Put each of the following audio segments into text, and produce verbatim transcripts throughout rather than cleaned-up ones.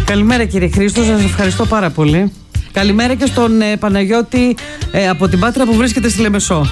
Καλημέρα κύριε Χρήστο, σας ευχαριστώ πάρα πολύ. Καλημέρα και στον ε, Παναγιώτη ε, από την Πάτρα που βρίσκεται στη Λεμεσό.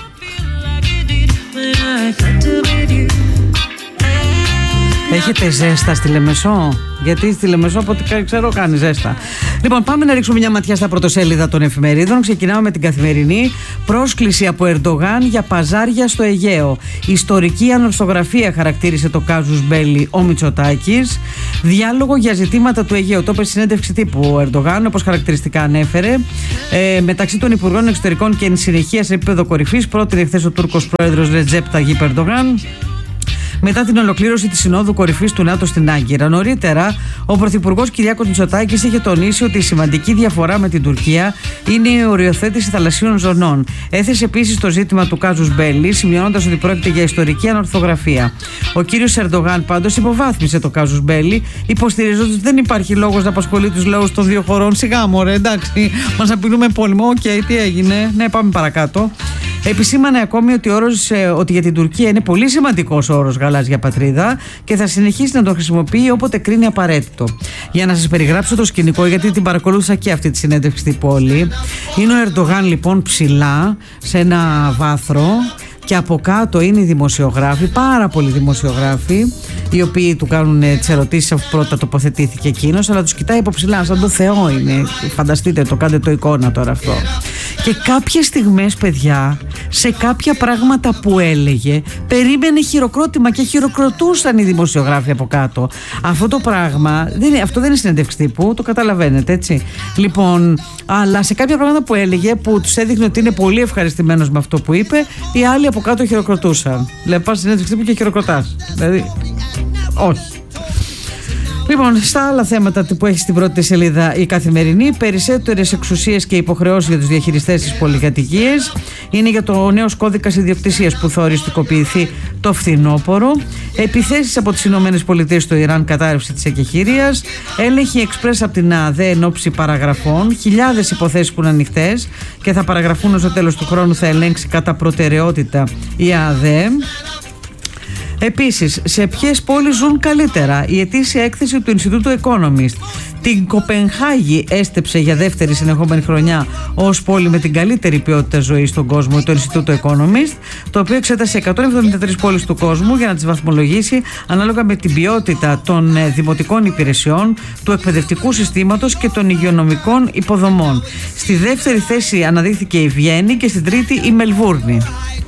Έχετε ζέστα στη Λεμεσό? Γιατί στη Λεμεσό από ό,τι ξέρω κάνει ζέστα. Λοιπόν, πάμε να ρίξουμε μια ματιά στα πρωτοσέλιδα των εφημερίδων. Ξεκινάμε με την Καθημερινή. Πρόσκληση από Ερντογάν για παζάρια στο Αιγαίο. Ιστορική ανορθογραφία χαρακτήρισε το κάζους μπέλι ο Μητσοτάκης. Διάλογο για ζητήματα του Αιγαίου. Το είπε στη συνέντευξη τύπου ο Ερντογάν, όπως χαρακτηριστικά ανέφερε. Ε, μεταξύ των Υπουργών Εξωτερικών και εν συνεχεία σε επίπεδο κορυφής, πρότεινε χθες ο Τούρκος πρόεδρος Ρετζέπ Ταγίπ Ερντογάν, μετά την ολοκλήρωση της Συνόδου Κορυφής του ΝΑΤΟ στην Άγκυρα. Νωρίτερα, ο Πρωθυπουργός Κυριάκος Μητσοτάκης είχε τονίσει ότι η σημαντική διαφορά με την Τουρκία είναι η οριοθέτηση θαλασσίων ζωνών. Έθεσε επίσης το ζήτημα του κάζους μπέλι, σημειώνοντας ότι πρόκειται για ιστορική ανορθογραφία. Ο κύριος Ερντογάν πάντως υποβάθμισε το κάζους μπέλι, υποστηρίζοντας ότι δεν υπάρχει λόγος να απασχολεί τους λαούς των δύο χωρών. Σιγά μωρέ, εντάξει, μας απειλούμε πόλεμο. Οκ, okay, τι έγινε, ναι, πάμε παρακάτω. Επισήμανε ακόμη ότι, όρος, ότι για την Τουρκία είναι πολύ σημαντικός ο όρος γαλάζια πατρίδα και θα συνεχίσει να τον χρησιμοποιεί όποτε κρίνει απαραίτητο. Για να σας περιγράψω το σκηνικό, γιατί την παρακολούθησα και αυτή τη συνέντευξη στην πόλη. Είναι ο Ερντογάν λοιπόν ψηλά σε ένα βάθρο και από κάτω είναι οι δημοσιογράφοι, πάρα πολλοί δημοσιογράφοι, οι οποίοι του κάνουν τις ερωτήσεις αφού πρώτα τοποθετήθηκε εκείνος, αλλά τους κοιτάει από ψηλά, σαν το Θεό είναι. Φανταστείτε το, κάντε το εικόνα τώρα αυτό. Και κάποιες στιγμές, παιδιά, σε κάποια πράγματα που έλεγε, περίμενε χειροκρότημα και χειροκροτούσαν οι δημοσιογράφοι από κάτω. Αυτό το πράγμα, δεν, αυτό δεν είναι συνέντευξη τύπου, το καταλαβαίνετε, έτσι. Λοιπόν, αλλά σε κάποια πράγματα που έλεγε, που τους έδειχνε ότι είναι πολύ ευχαριστημένος με αυτό που είπε, οι άλλοι από κάτω χειροκροτούσαν. Δηλαδή, πας συνέντευξη τύπου και χειροκροτάς. Δηλαδή, όχι. Λοιπόν, στα άλλα θέματα που έχει στην πρώτη σελίδα η Καθημερινή, περισσότερες εξουσίες και υποχρεώσεις για τους διαχειριστές της πολυκατοικίες. Είναι για το νέο κώδικα ιδιοκτησίας που θα οριστικοποιηθεί το φθινόπωρο. Επιθέσεις από τις Ηνωμένες Πολιτείες στο Ιράν, κατάρρευση της εκεχηρίας. Έλεγχη εξπρές από την ΑΔΕ εν ώψη παραγραφών. Χιλιάδες υποθέσεις που είναι ανοιχτές και θα παραγραφούν ως το τέλος του χρόνου, θα ελέγξει κατά προτεραιότητα η ΑΔΕ. Επίσης, σε ποιες πόλεις ζουν καλύτερα? Η ετήσια έκθεση του Ινστιτούτου Economist. Την Κοπενχάγη έστεψε για δεύτερη συνεχόμενη χρονιά ως πόλη με την καλύτερη ποιότητα ζωής στον κόσμο το Ινστιτούτο Economist, το οποίο εξέτασε εκατόν εβδομήντα τρεις πόλεις του κόσμου για να τις βαθμολογήσει ανάλογα με την ποιότητα των δημοτικών υπηρεσιών, του εκπαιδευτικού συστήματος και των υγειονομικών υποδομών. Στη δεύτερη θέση αναδείχθηκε η Βιέννη και στην τρίτη η Μελβούρνη.